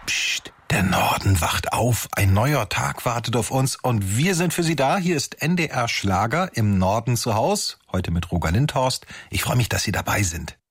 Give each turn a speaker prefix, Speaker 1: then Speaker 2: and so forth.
Speaker 1: Psst, der Norden wacht auf, ein neuer Tag wartet auf uns und wir sind für Sie da. Hier ist NDR Schlager im Norden zu Haus, heute mit Roger Lindhorst. Ich freue mich, dass Sie dabei sind.